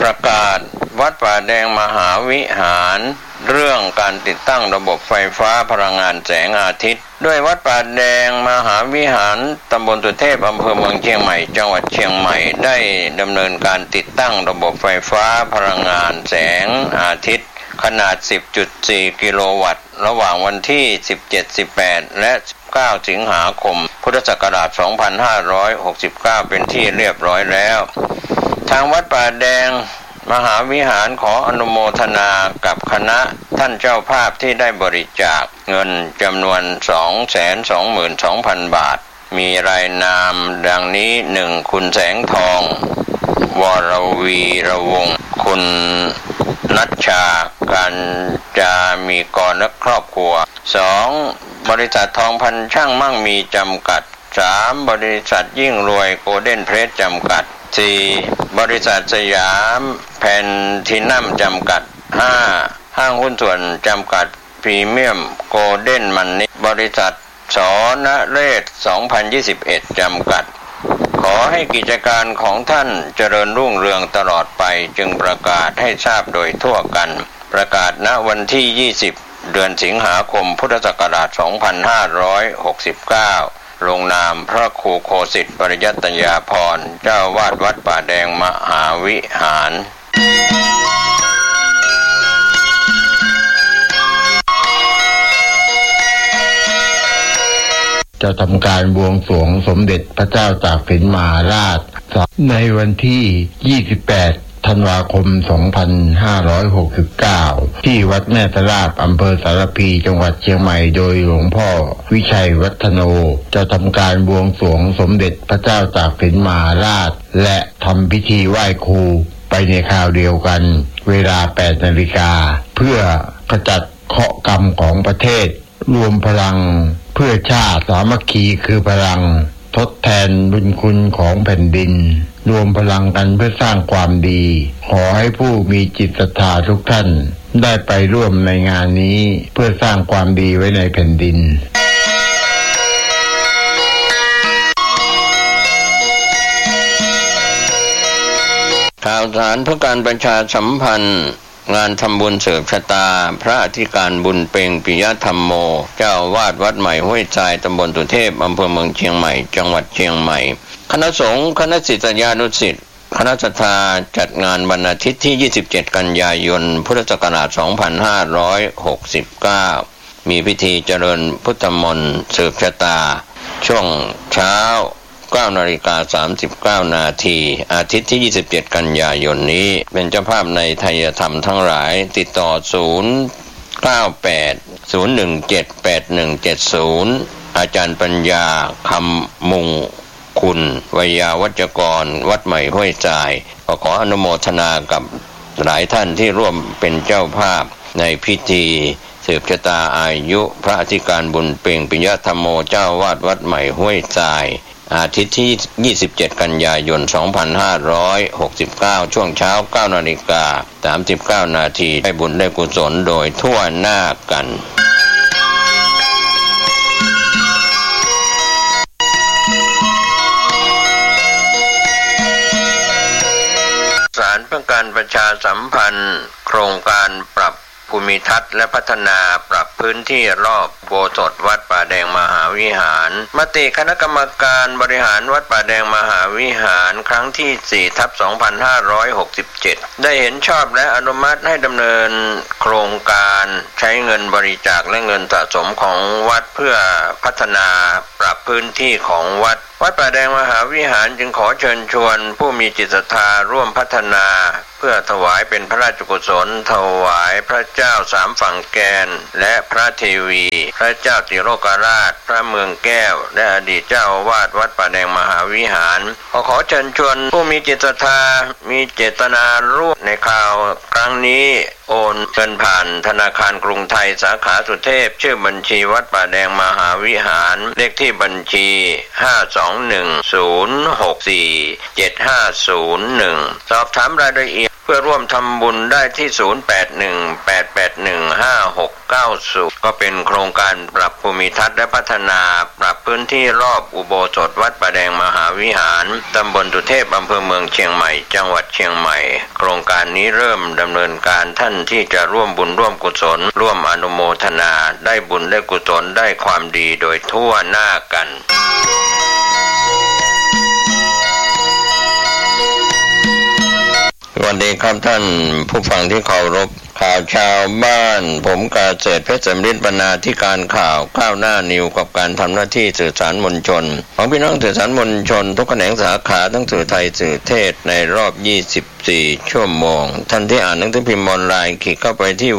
ประกาศวัดป่าแดงมหาวิหารเรื่องการติดตั้งระบบไฟฟ้าพลังงานแสงอาทิตย์ด้วยวัดป่าแดงมหาวิหารตำบลสุเทพอำเภอเมืองเชียงใหม่จังหวัดเชียงใหม่ได้ดำเนินการติดตั้งระบบไฟฟ้าพลังงานแสงอาทิตย์ขนาด 10.4 กิโลวัตต์ระหว่างวันที่ 17, 18 และ 9 สิงหาคม พุทธศักราช 2569 เป็นที่เรียบร้อยแล้วทางวัดป่าแดงมหาวิหารขออนุโมทนากับคณะท่านเจ้าภาพที่ได้บริจาคเงินจำนวน 222,000 บาทมีรายนามดังนี้ 1. คุณแสงทองวรวีระวงศ์คุณนัชชาการจามีกรและครอบครัว 2. บริษัททองพันช่างมั่งมีจำกัด 3. บริษัทยิ่งรวยโกลเด้นเพรสจำกัด 4. บริษัทสยามแพนทินัมจำกัด 5. ห้างหุ้นส่วนจำกัดพรีเมียมโกลเด้นมันนี่บริษัทสนเรศ2021จำกัดขอให้กิจการของท่านเจริญรุ่งเรืองตลอดไปจึงประกาศให้ทราบโดยทั่วกันประกาศณวันที่20เดือนสิงหาคมพุทธศักราช2569ลงนามพระครูโคสิทธิ์ปริยัตยาภรณ์เจ้าวาดวัดป่าแดงมหาวิหารจะทำการบวงสรวงสมเด็จพระเจ้าตากสินมหาราชในวันที่28ธันวาคม2569ที่วัดแม่ตะลาบอำเภอสารพีจังหวัดเชียงใหม่โดยหลวงพ่อวิชัยวัฒโนจะทำการบวงสรวงสมเด็จพระเจ้าตากสินมหาราชและทำพิธีไหว้ครูไปในคราวเดียวกันเวลา 8 นาฬิกาเพื่อขจัดเคราะห์กรรมของประเทศรวมพลังเพื่อชาติสามัคคีคือพลังทดแทนบุญคุณของแผ่นดินรวมพลังกันเพื่อสร้างความดีขอให้ผู้มีจิตศรัทธาทุกท่านได้ไปร่วมในงานนี้เพื่อสร้างความดีไว้ในแผ่นดินข่าวสารเพื่อการประชาสัมพันธ์งานทำบุญเสริมชะตาพระอธิการบุญเพ็งปิยธรรมโมเจ้าวาดวัดใหม่ห้วยทรายตำบลสุเทพอำเภอเมืองเชียงใหม่จังหวัดเชียงใหม่คณะสงฆ์คณะศิษยานุศิษย์คณะศรัทธาจัดงานวันอาทิตย์ที่27กันยายนพุทธศักราช2569มีพิธีเจริญพุทธมนต์สืบชะตาช่วงเช้า9:39 นาทีอาทิตย์ที่27กันยายนนี้เป็นเจ้าภาพในไทยธรรมทั้งหลายติดต่อ098-017-8170อาจารย์ปัญญาคำมุงคุณวิยาวัจกรวัดใหม่ห้วยทรายขออนุโมทนากับหลายท่านที่ร่วมเป็นเจ้าภาพในพิธีสืบชะตาอายุพระอธิการบุญเพ็งปิยธรรมโมเจ้าวาดวัดใหม่ห้วยทรายอาทิตย์ที่27กันยายน2569ช่วงเช้า 9:39 นาทีได้บุญได้กุศลโดยทั่วหน้ากันสารเพื่อการประชาสัมพันธ์โครงการปรับภูมิทัศน์และพัฒนาปรับพื้นที่รอบอุโบสถวัดป่าแดงมหาวิหารมติคณะกรรมการบริหารวัดป่าแดงมหาวิหารครั้งที่ 4/2567 ได้เห็นชอบและอนุมัติให้ดำเนินโครงการใช้เงินบริจาคและเงินสะสมของวัดเพื่อพัฒนาปรับพื้นที่ของวัดป่าแดงมหาวิหารจึงขอเชิญชวนผู้มีจิตศรัทธาร่วมพัฒนาเพื่อถวายเป็นพระราชกุศลถวายพระเจ้าสามฝั่งแกนและพระเทวีพระเจ้าติโลกราชพระเมืองแก้วและอดีตเจ้าอาวาสวัดป่าแดงมหาวิหารขอเชิญชวนผู้มีจิตศรัทธามีเจตนาร่วมในข่าวครั้งนี้โอนเงินผ่านธนาคารกรุงไทยสาขาสุเทพชื่อบัญชีวัดป่าแดงมหาวิหารเลขที่บัญชี521064750สอบถามรายละเอียดเพื่อร่วมทำบุญได้ที่0818815690ก็เป็นโครงการปรับภูมิทัศน์และพัฒนาปรับพื้นที่รอบอุโบสถวัดประแดงมหาวิหารตำบลสุเทพอำเภอเมืองเชียงใหม่จังหวัดเชียงใหม่โครงการนี้เริ่มดำเนินการท่านที่จะร่วมบุญร่วมกุศลร่วมอนุโมทนาได้บุญได้กุศลได้ความดีโดยทั่วหน้ากันสวัสดีครับท่านผู้ฟังที่เคารพข่าวชาวบ้านผมกาเศษเพชรสำริดบรรณาธิการข่าวก้าวหน้านิวกับการทำหน้าที่สื่อสารมวลชนของพี่น้องสื่อสารมวลชนทุกแขนงสาขาทั้งสื่อไทยสื่อเทศในรอบ24ชั่วโมงท่านที่อ่านหนังสือพิมพ์ออนไลน์คลิกเข้าไปที่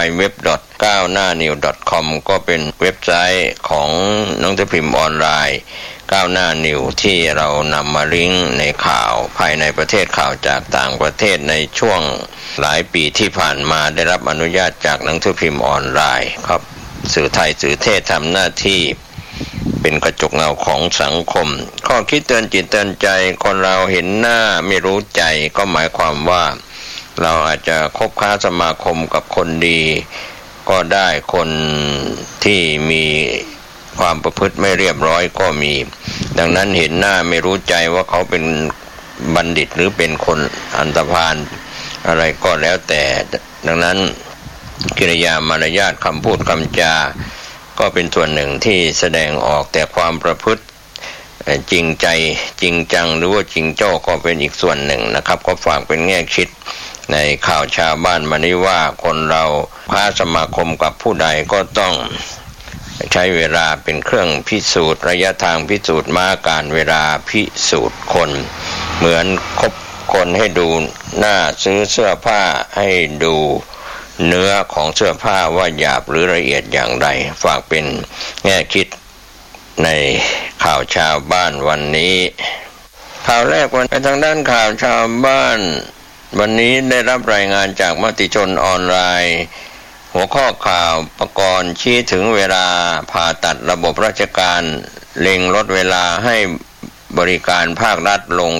www.gawnawnew.com ก็เป็นเว็บไซต์ของหนังสือพิมพ์ออนไลน์ก้าวหน้านิวที่เรานำมาลิงก์ในข่าวภายในประเทศข่าวจากต่างประเทศในช่วงหลายปีที่ผ่านมาได้รับอนุญาตจากหนังสือพิมพ์ออนไลน์ครับสื่อไทยสื่อเทศทำหน้าที่เป็นกระจกเงาของสังคมข้อคิดเตือนจิตเตือนใจคนเราเห็นหน้าไม่รู้ใจก็หมายความว่าเราอาจจะคบค้าสมาคมกับคนดีก็ได้คนที่มีความประพฤติไม่เรียบร้อยก็มีดังนั้นเห็นหน้าไม่รู้ใจว่าเขาเป็นบัณฑิตหรือเป็นคนอันธพาลอะไรก็แล้วแต่ดังนั้นกิริยามารยาทคำพูดคำจาก็เป็นส่วนหนึ่งที่แสดงออกแต่ความประพฤติจริงใจจริงจังหรือว่าจริงโจ้ก็เป็นอีกส่วนหนึ่งนะครับก็ฝากเป็นแง่คิดในข่าวชาวบ้านมานี้ว่าคนเราค้าสมาคมกับผู้ใดก็ต้องใช้เวลาเป็นเครื่องพิสูจน์ระยะทางพิสูจน์ม้าการเวลาพิสูจน์คนเหมือนคบคนให้ดูหน้าซื้อเสื้อผ้าให้ดูเนื้อของเสื้อผ้าว่าหยาบหรือละเอียดอย่างไรฝากเป็นแง่คิดในข่าวชาวบ้านวันนี้ข่าวแรกวันทางด้านข่าวชาวบ้านวันนี้ได้รับรายงานจากมติชนออนไลน์หัวข้อข่าวประกรณ์ชี้ถึงเวลาผ่าตัดระบบราชการเล็งลดเวลาให้บริการภาครัฐลง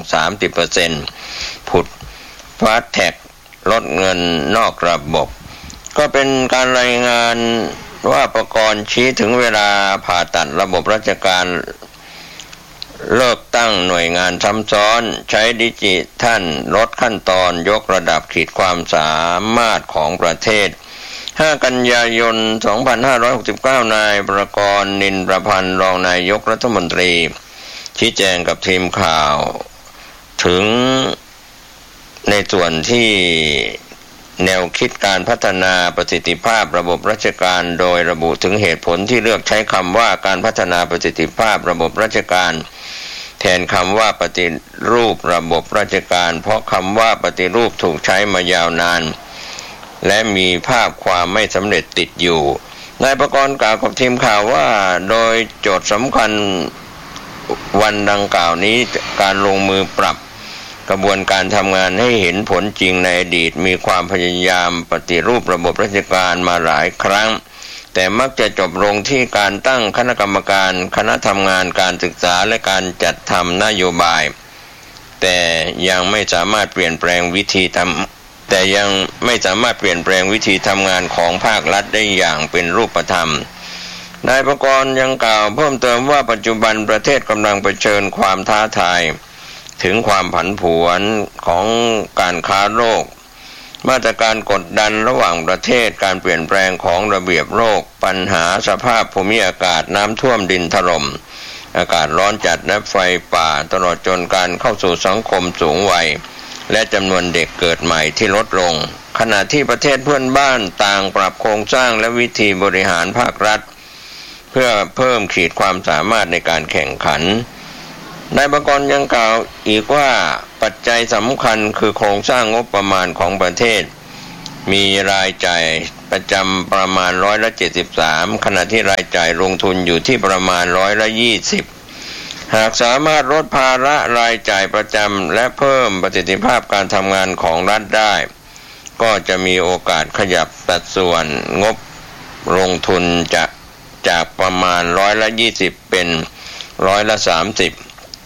30% ผุดฟาสต์แท็กลดเงินนอกระบบก็เป็นการรายงานว่าประกรณ์ชี้ถึงเวลาผ่าตัดระบบราชการเลิกตั้งหน่วยงานซ้ำซ้อนใช้ดิจิทัลลดขั้นตอนยกระดับขีดความสามารถของประเทศ5 กันยายน 2569 นายประกรณ์ นินประพันธ์รองนายกรัฐมนตรีชี้แจงกับทีมข่าวถึงในส่วนที่แนวคิดการพัฒนาประสิทธิภาพระบบราชการโดยระบุถึงเหตุผลที่เลือกใช้คำว่าการพัฒนาประสิทธิภาพระบบราชการแทนคำว่าปฏิรูประบบราชการเพราะคำว่าปฏิรูปถูกใช้มายาวนานและมีภาพความไม่สำเร็จติดอยู่นายประกรณ์กล่าวกับทีมข่าวว่าโดยโจทย์สำคัญวันดังกล่าวนี้การลงมือปรับกระบวนการทำงานให้เห็นผลจริงในอดีตมีความพยายามปฏิรูประบบราชการมาหลายครั้งแต่มักจะจบลงที่การตั้งคณะกรรมการคณะทำงานการศึกษาและการจัดทำนโยบายแต่ยังไม่สามารถเปลี่ยนแปลงวิธีทำงานของภาครัฐได้อย่างเป็นรูปธรรมนายประกรณ์ยังกล่าวเพิ่มเติมว่าปัจจุบันประเทศกำลังเผชิญความท้าทายถึงความผันผวนของการค้าโลกมาตรการกดดันระหว่างประเทศการเปลี่ยนแปลงของระเบียบโลกปัญหาสภาพภูมิอากาศน้ำท่วมดินถล่มอากาศร้อนจัดและไฟป่าตลอดจนการเข้าสู่สังคมสูงวัยและจำนวนเด็กเกิดใหม่ที่ลดลงขณะที่ประเทศเพื่อนบ้านต่างปรับโครงสร้างและวิธีบริหารภาครัฐเพื่อเพิ่มขีดความสามารถในการแข่งขันนายประกรณ์ยังกล่าวอีกว่าปัจจัยสำคัญคือโครงสร้างงบประมาณของประเทศมีรายจ่ายประจำประมาณ173%ขณะที่รายจ่ายลงทุนอยู่ที่ประมาณ120%หากสามารถลดภาระรายจ่ายประจำและเพิ่มประสิทธิภาพการทำงานของรัฐได้ก็จะมีโอกาสขยับสัดส่วนงบลงทุนจากประมาณ120%เป็น30%ท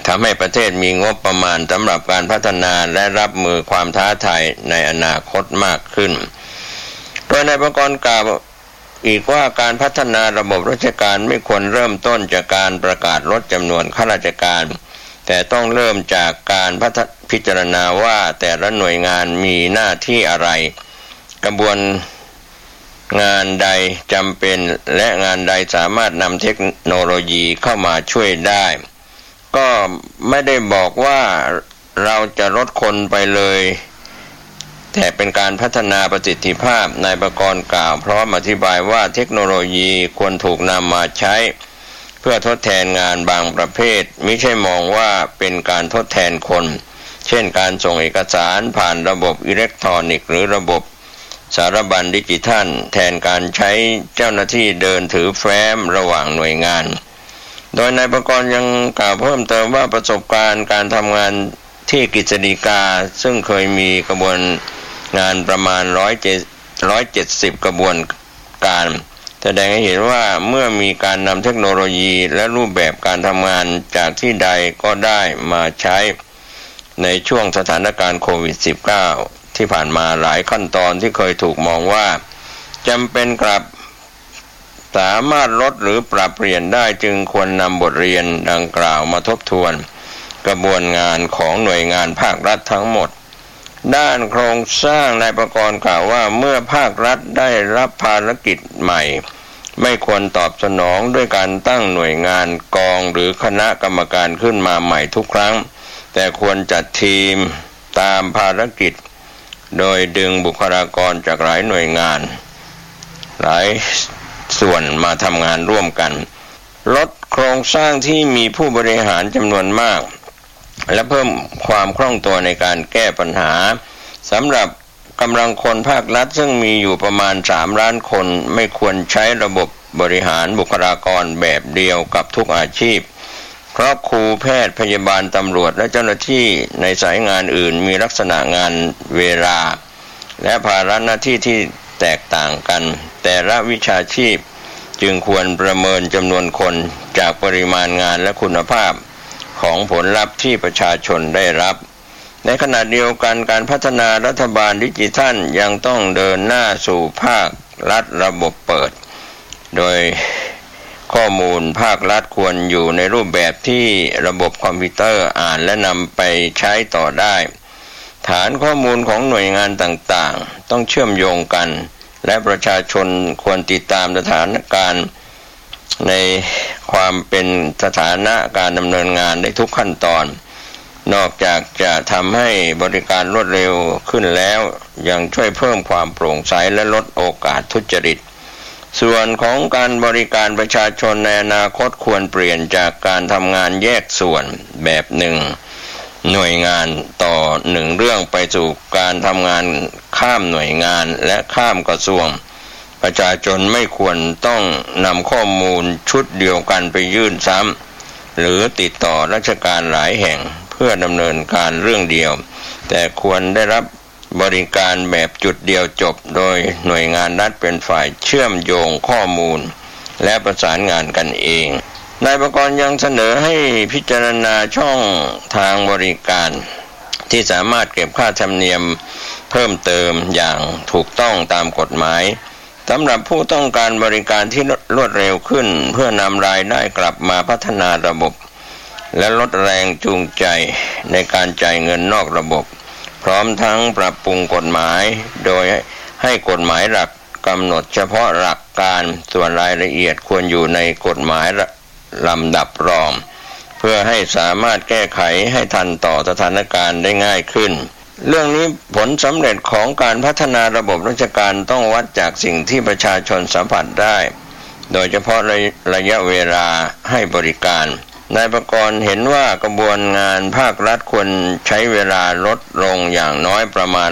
ทำให้ประเทศมีงบประมาณสำหรับการพัฒนาและรับมือความท้าทายในอนาคตมากขึ้นโดยนายประกรณ์กล่าวอีกว่าการพัฒนาระบบราชการไม่ควรเริ่มต้นจากการประกาศลดจำนวนข้าราชการแต่ต้องเริ่มจากการพิจารณาว่าแต่ละหน่วยงานมีหน้าที่อะไรกระบวนงานใดจำเป็นและงานใดสามารถนำเทคโนโลยีเข้ามาช่วยได้ก็ไม่ได้บอกว่าเราจะลดคนไปเลยแต่เป็นการพัฒนาประสิทธิภาพนายประกรณ์กล่าวพร้อมอธิบายว่าเทคโนโลยีควรถูกนำมาใช้เพื่อทดแทนงานบางประเภทมิใช่มองว่าเป็นการทดแทนคนเช่นการส่งเอกสารผ่านระบบอิเล็กทรอนิกส์หรือระบบสารบัญดิจิทัลแทนการใช้เจ้าหน้าที่เดินถือแฟ้มระหว่างหน่วยงานโดยนายประกรณ์ยังกล่าวเพิ่มเติมว่าประสบการณ์การทำงานที่กฤษฎีกาซึ่งเคยมีกระบวนงานประมาณ170กระบวนการแสดงให้เห็นว่าเมื่อมีการนำเทคโนโลยีและรูปแบบการทำงานจากที่ใดก็ได้มาใช้ในช่วงสถานการณ์โควิด -19 ที่ผ่านมาหลายขั้นตอนที่เคยถูกมองว่าจำเป็นกลับสามารถลดหรือปรับเปลี่ยนได้จึงควรนำบทเรียนดังกล่าวมาทบทวนกระบวนงานของหน่วยงานภาครัฐทั้งหมดด้านโครงสร้างนายประกรณ์กล่าวว่าเมื่อภาครัฐได้รับภารกิจใหม่ไม่ควรตอบสนองด้วยการตั้งหน่วยงานกองหรือคณะกรรมการขึ้นมาใหม่ทุกครั้งแต่ควรจัดทีมตามภารกิจโดยดึงบุคลากรจากหลายหน่วยงานหลายส่วนมาทำงานร่วมกันลดโครงสร้างที่มีผู้บริหารจำนวนมากและเพิ่มความคล่องตัวในการแก้ปัญหาสำหรับกำลังคนภาครัฐซึ่งมีอยู่ประมาณ3 ล้านคนไม่ควรใช้ระบบบริหารบุคลากรแบบเดียวกับทุกอาชีพเพราะครูแพทย์พยาบาลตำรวจและเจ้าหน้าที่ในสายงานอื่นมีลักษณะงานเวลาและภาระหน้าที่ที่แตกต่างกันแต่ละวิชาชีพจึงควรประเมินจำนวนคนจากปริมาณงานและคุณภาพของผลลัพธ์ที่ประชาชนได้รับในขณะเดียวกันการพัฒนารัฐบาลดิจิทัลยังต้องเดินหน้าสู่ภาครัฐระบบเปิดโดยข้อมูลภาครัฐควรอยู่ในรูปแบบที่ระบบคอมพิวเตอร์อ่านและนำไปใช้ต่อได้ฐานข้อมูลของหน่วยงานต่างๆต้องเชื่อมโยงกันและประชาชนควรติดตามสถานการณ์ในความเป็นสถานะการดำเนินงานได้ทุกขั้นตอนนอกจากจะทำให้บริการรวดเร็วขึ้นแล้วยังช่วยเพิ่มความโปร่งใสและลดโอกาสทุจริตส่วนของการบริการประชาชนในอนาคตควรเปลี่ยนจากการทำงานแยกส่วนแบบหนึ่งหน่วยงานต่อหนึ่งเรื่องไปสู่การทำงานข้ามหน่วยงานและข้ามกระทรวงประชาชนไม่ควรต้องนำข้อมูลชุดเดียวกันไปยื่นซ้ำหรือติดต่อราชการหลายแห่งเพื่อดำเนินการเรื่องเดียวแต่ควรได้รับบริการแบบจุดเดียวจบโดยหน่วยงานรัฐเป็นฝ่ายเชื่อมโยงข้อมูลและประสานงานกันเองนายประกรณ์ยังเสนอให้พิจารณาช่องทางบริการที่สามารถเก็บค่าธรรมเนียมเพิ่มเติมอย่างถูกต้องตามกฎหมายสำหรับผู้ต้องการบริการที่รวดเร็วขึ้นเพื่อนำรายได้กลับมาพัฒนาระบบและลดแรงจูงใจในการจ่ายเงินนอกระบบพร้อมทั้งปรับปรุงกฎหมายโดยให้กฎหมายหลักกำหนดเฉพาะหลักการส่วนรายละเอียดควรอยู่ในกฎหมายลำดับรองเพื่อให้สามารถแก้ไขให้ทันต่อสถานการณ์ได้ง่ายขึ้นเรื่องนี้ผลสำเร็จของการพัฒนาระบบราชการต้องวัดจากสิ่งที่ประชาชนสัมผัสได้โดยเฉพาะระยะเวลาให้บริการนายประกรณ์เห็นว่ากระบวนงานภาครัฐควรใช้เวลาลดลงอย่างน้อยประมาณ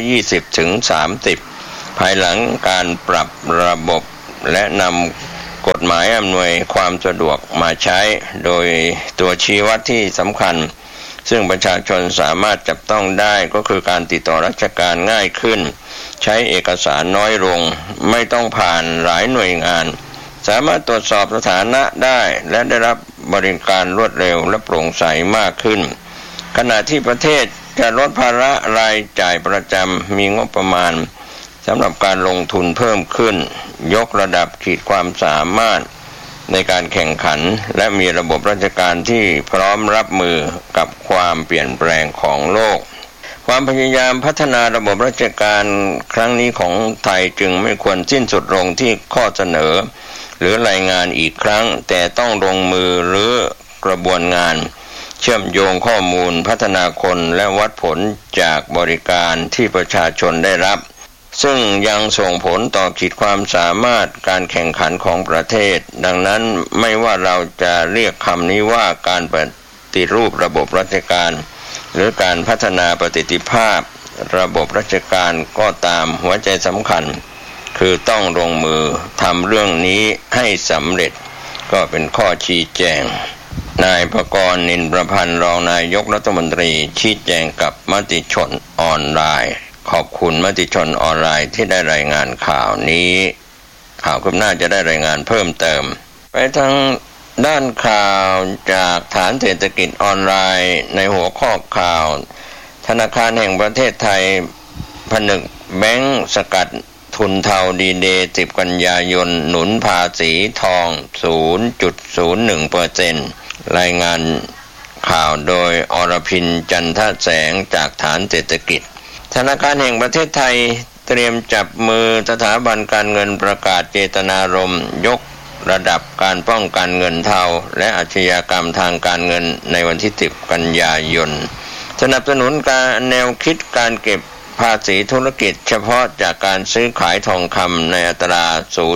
20 ถึง 30ภายหลังการปรับระบบและนำกฎหมายอำนวยความสะดวกมาใช้โดยตัวชี้วัดที่สำคัญซึ่งประชาชนสามารถจับต้องได้ก็คือการติดต่อราชการง่ายขึ้นใช้เอกสารน้อยลงไม่ต้องผ่านหลายหน่วยงานสามารถตรวจสอบสถานะได้และได้รับบริการรวดเร็วและโปร่งใสมากขึ้นขณะที่ประเทศจะลดภาระรายจ่ายประจำมีงบประมาณสำหรับการลงทุนเพิ่มขึ้นยกระดับขีดความสามารถในการแข่งขันและมีระบบราชการที่พร้อมรับมือกับความเปลี่ยนแปลงของโลกความพยายามพัฒนาระบบราชการครั้งนี้ของไทยจึงไม่ควรสิ้นสุดลงที่ข้อเสนอหรือรายงานอีกครั้งแต่ต้องลงมือหรือกระบวนงานเชื่อมโยงข้อมูลพัฒนาคนและวัดผลจากบริการที่ประชาชนได้รับซึ่งยังส่งผลต่อขีดความสามารถการแข่งขันของประเทศดังนั้นไม่ว่าเราจะเรียกคำนี้ว่าการปฏิรูประบบราชการหรือการพัฒนาประสิทธิภาพระบบราชการก็ตามหัวใจสำคัญคือต้องลงมือทำเรื่องนี้ให้สำเร็จก็เป็นข้อชี้แจงนายภกรณ์ นินประพันธ์รองนายกรัฐมนตรีชี้แจงกับมติชนออนไลน์ขอบคุณมติชนออนไลน์ที่ได้รายงานข่าวนี้ข่าวคืบหน้าจะได้รายงานเพิ่มเติมไปทางด้านข่าวจากฐานเศรษฐกิจออนไลน์ในหัวข้อข่าวธนาคารแห่งประเทศไทยผนึกแบงก์สกัดทุนเทาดีเดย์10 กันยายนหนุนภาษีทอง 0.01% รายงานข่าวโดยอรพินจันทแสงจากฐานเศรษฐกิจธนาคารแห่งประเทศไทยเตรียมจับมือสถาบันการเงินประกาศเจตนารมณ์ยกระดับการป้องกันเงินเทาและอาชญากรรมทางการเงินในวันที่10 กันยายนสนับสนุนการแนวคิดการเก็บภาษีธุรกิจเฉพาะจากการซื้อขายทองคำในอัตรา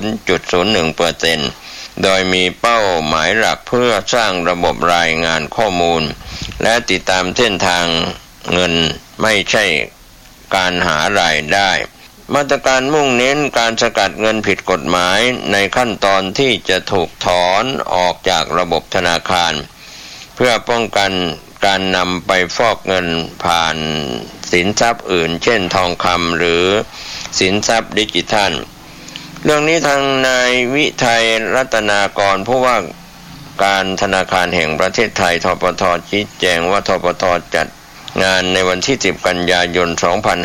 0.01% โดยมีเป้าหมายหลักเพื่อสร้างระบบรายงานข้อมูลและติดตามเส้นทางเงินไม่ใช่การหารายได้มาตรการมุ่งเน้นการสกัดเงินผิดกฎหมายในขั้นตอนที่จะถูกถอนออกจากระบบธนาคารเพื่อป้องกันการนำไปฟอกเงินผ่านสินทรัพย์อื่นเช่นทองคำหรือสินทรัพย์ดิจิทัลเรื่องนี้ทางนายวิทัยรัตนากรผู้ว่าการธนาคารแห่งประเทศไทยธปท.ชี้แจงว่าธปท.จัดงานในวันที่10 กันยายน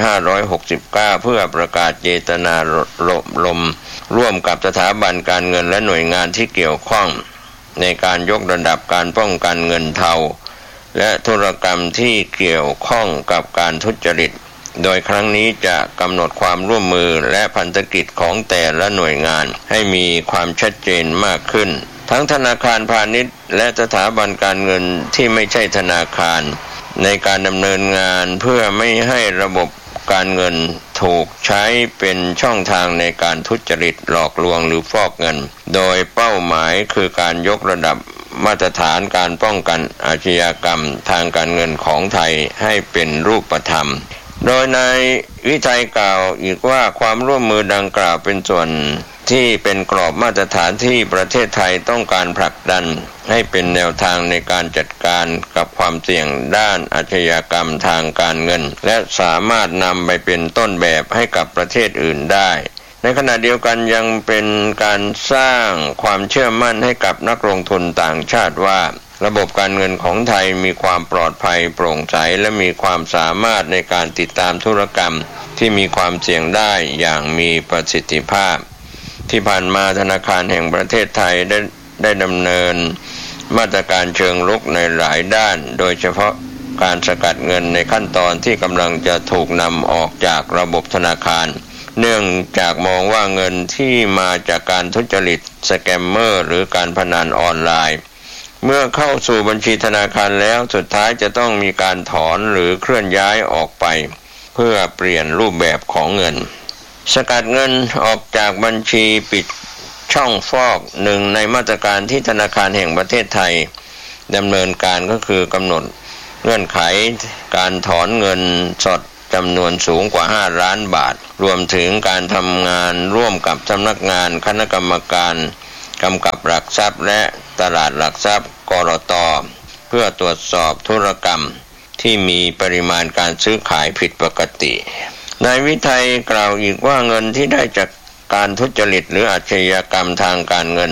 2569 เพื่อประกาศเจตนารมณ์ร่วมกับสถาบันการเงินและหน่วยงานที่เกี่ยวข้องในการยกระดับการป้องกันเงินเทาและธุรกรรมที่เกี่ยวข้องกับการทุจริตโดยครั้งนี้จะกำหนดความร่วมมือและพันธกิจของแต่ละหน่วยงานให้มีความชัดเจนมากขึ้นทั้งธนาคารพาณิชย์และสถาบันการเงินที่ไม่ใช่ธนาคารในการดำเนินงานเพื่อไม่ให้ระบบการเงินถูกใช้เป็นช่องทางในการทุจริตหลอกลวงหรือฟอกเงินโดยเป้าหมายคือการยกระดับมาตรฐานการป้องกันอาชญากรรมทางการเงินของไทยให้เป็นรูปธรรมโดยนายวิทัยกล่าวอีกว่าความร่วมมือดังกล่าวเป็นส่วนที่เป็นกรอบมาตรฐานที่ประเทศไทยต้องการผลักดันให้เป็นแนวทางในการจัดการกับความเสี่ยงด้านอาชญากรรมทางการเงินและสามารถนำไปเป็นต้นแบบให้กับประเทศอื่นได้ในขณะเดียวกันยังเป็นการสร้างความเชื่อมั่นให้กับนักลงทุนต่างชาติว่าระบบการเงินของไทยมีความปลอดภัยโปร่งใสและมีความสามารถในการติดตามธุรกรรมที่มีความเสี่ยงได้อย่างมีประสิทธิภาพที่ผ่านมาธนาคารแห่งประเทศไทยได้ดำเนินมาตรการเชิงรุกในหลายด้านโดยเฉพาะการสกัดเงินในขั้นตอนที่กำลังจะถูกนำออกจากระบบธนาคารเนื่องจากมองว่าเงินที่มาจากการทุจริตสแกมเมอร์หรือการพนันออนไลน์เมื่อเข้าสู่บัญชีธนาคารแล้วสุดท้ายจะต้องมีการถอนหรือเคลื่อนย้ายออกไปเพื่อเปลี่ยนรูปแบบของเงินสกัดเงินออกจากบัญชีปิดช่องฟอกหนึ่งในมาตรการที่ธนาคารแห่งประเทศไทยดำเนินการก็คือกำหนดเงื่อนไขการถอนเงินสดจำนวนสูงกว่า5 ล้านบาทรวมถึงการทำงานร่วมกับสำนักงานคณะกรรมการกำกับหลักทรัพย์และตลาดหลักทรัพย์กลต.เพื่อตรวจสอบธุรกรรมที่มีปริมาณการซื้อขายผิดปกตินายวิทัยกล่าวอีกว่าเงินที่ได้จากการทุจริตหรืออาชญากรรมทางการเงิน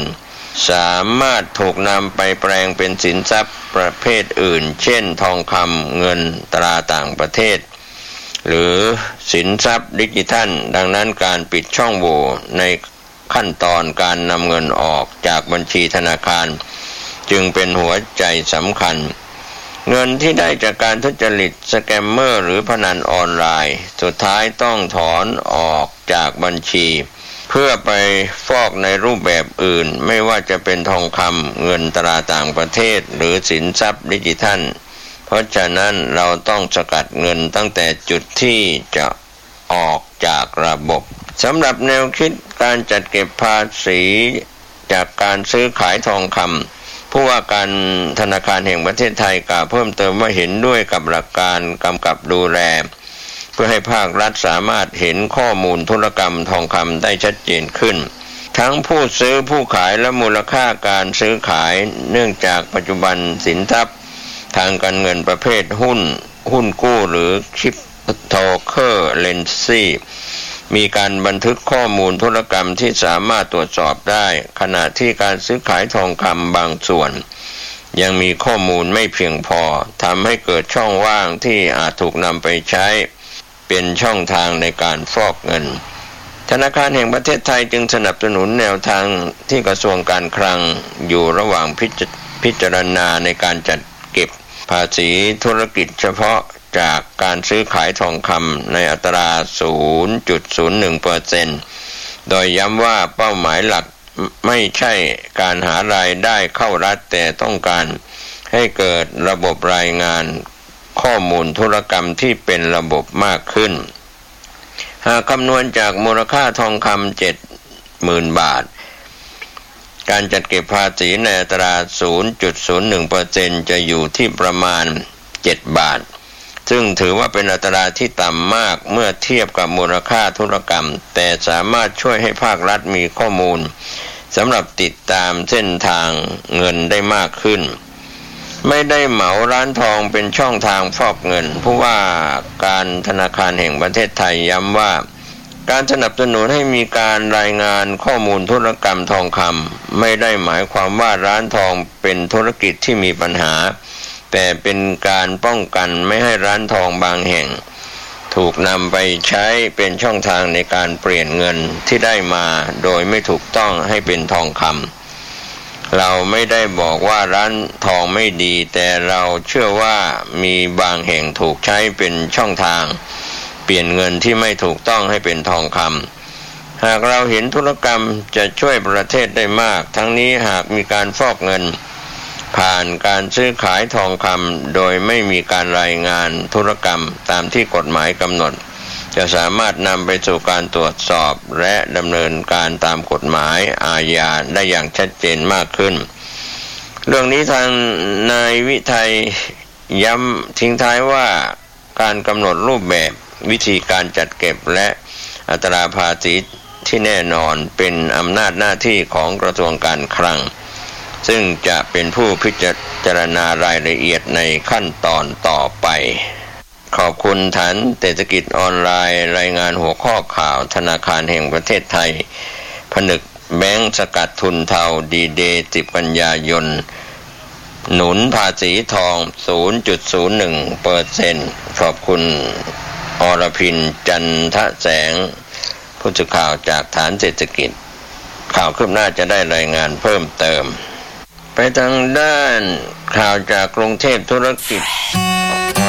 สามารถถูกนำไปแปลงเป็นสินทรัพย์ประเภทอื่นเช่นทองคำเงินตราต่างประเทศหรือสินทรัพย์ดิจิทัลดังนั้นการปิดช่องโหว่ในขั้นตอนการนำเงินออกจากบัญชีธนาคารจึงเป็นหัวใจสำคัญเงินที่ได้จากการทุจริตสแกมเมอร์หรือพนันออนไลน์สุดท้ายต้องถอนออกจากบัญชีเพื่อไปฟอกในรูปแบบอื่นไม่ว่าจะเป็นทองคำเงินตราต่างประเทศหรือสินทรัพย์ดิจิทัลเพราะฉะนั้นเราต้องสกัดเงินตั้งแต่จุดที่จะออกจากระบบสำหรับแนวคิดการจัดเก็บภาษีจากการซื้อขายทองคำผู้ว่าการธนาคารแห่งประเทศไทยกล่าวเพิ่มเติมว่าเห็นด้วยกับหลักการกำกับดูแลเพื่อให้ภาครัฐสามารถเห็นข้อมูลธุรกรรมทองคำได้ชัดเจนขึ้นทั้งผู้ซื้อผู้ขายและมูลค่าการซื้อขายเนื่องจากปัจจุบันสินทรัพย์ทางการเงินประเภทหุ้นกู้หรือคริปโตเคอเรนซีมีการบันทึกข้อมูลธุรกรรมที่สามารถตรวจสอบได้ขณะที่การซื้อขายทองคำบางส่วนยังมีข้อมูลไม่เพียงพอทำให้เกิดช่องว่างที่อาจถูกนำไปใช้เป็นช่องทางในการฟอกเงินธนาคารแห่งประเทศไทยจึงสนับสนุนแนวทางที่กระทรวงการคลังอยู่ระหว่างพิจารณาในการจัดเก็บภาษีธุรกิจเฉพาะจากการซื้อขายทองคำในอัตรา 0.01% โดยย้ำว่าเป้าหมายหลักไม่ใช่การหารายได้เข้ารัฐแต่ต้องการให้เกิดระบบรายงานข้อมูลธุรกรรมที่เป็นระบบมากขึ้นหากคำนวณจากมูลค่าทองคำ 70,000 บาทการจัดเก็บภาษีในอัตรา 0.01% จะอยู่ที่ประมาณ 7 บาทซึ่งถือว่าเป็นอัตราที่ต่ำมากเมื่อเทียบกับมูลค่าธุรกรรมแต่สามารถช่วยให้ภาครัฐมีข้อมูลสำหรับติดตามเส้นทางเงินได้มากขึ้นไม่ได้เหมาร้านทองเป็นช่องทางฟอกเงินผู้ว่าการธนาคารแห่งประเทศไทยย้ำว่าการสนับสนุนให้มีการรายงานข้อมูลธุรกรรมทองคำไม่ได้หมายความว่าร้านทองเป็นธุรกิจที่มีปัญหาแต่เป็นการป้องกันไม่ให้ร้านทองบางแห่งถูกนำไปใช้เป็นช่องทางในการเปลี่ยนเงินที่ได้มาโดยไม่ถูกต้องให้เป็นทองคำเราไม่ได้บอกว่าร้านทองไม่ดีแต่เราเชื่อว่ามีบางแห่งถูกใช้เป็นช่องทางเปลี่ยนเงินที่ไม่ถูกต้องให้เป็นทองคำหากเราเห็นธุรกรรมจะช่วยประเทศได้มากทั้งนี้หากมีการฟอกเงินผ่านการซื้อขายทองคำโดยไม่มีการรายงานธุรกรรมตามที่กฎหมายกำหนดจะสามารถนำไปสู่การตรวจสอบและดำเนินการตามกฎหมายอาญาได้อย่างชัดเจนมากขึ้นเรื่องนี้ทางนายวิทัยย้ำทิ้งท้ายว่าการกำหนดรูปแบบวิธีการจัดเก็บและอัตราภาษีที่แน่นอนเป็นอำนาจหน้าที่ของกระทรวงการคลังซึ่งจะเป็นผู้พิจารณารายละเอียดในขั้นตอนต่อไปขอบคุณฐานเศรษฐกิจออนไลน์รายงานหัวข้อข่าวธนาคารแห่งประเทศไทยผนึกแบงก์สกัดทุนเทาดีเดย์10 กันยายนหนุนภาษีทอง 0.01% ขอบคุณอรพินจันทแสงผู้สื่อข่าวจากฐานเศรษฐกิจข่าวคืบหน้าจะได้รายงานเพิ่มเติมไปทางด้านข่าวจากกรุงเทพธุรกิจ